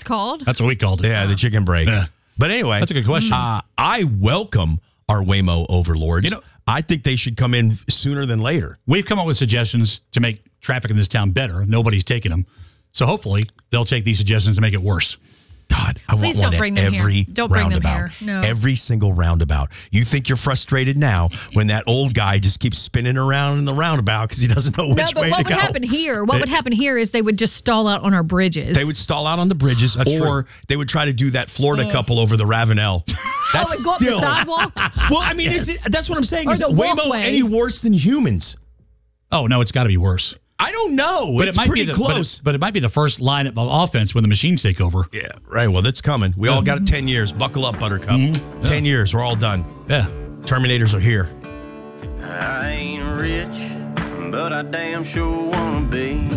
called. That's what we called it. Yeah, the chicken break. Yeah. But anyway, that's a good question. I welcome our Waymo overlords. I think they should come in sooner than later. We've come up with suggestions to make traffic in this town better. Nobody's taking them. So hopefully they'll take these suggestions and make it worse. God, I Please want don't one bring at them every here. Don't bring them roundabout. here. No. Every single roundabout. You think you're frustrated now when that old guy just keeps spinning around in the roundabout because he doesn't know which way to go. What would happen here? What would happen here is they would just stall out on our bridges. They would stall out on the bridges, or they would try to do that Florida couple over the Ravenel. That's go up the sidewalk? Well, I mean, that's what I'm saying. Or Is the Waymo walkway. any worse than humans? Oh, no, it's got to be worse. I don't know. It's pretty close. But it might be the first line of offense when the machines take over. Yeah, right. Well, that's coming. We all got 10 years. Buckle up, Buttercup. 10 years. We're all done. Yeah. Terminators are here. I ain't rich, but I damn sure wanna be.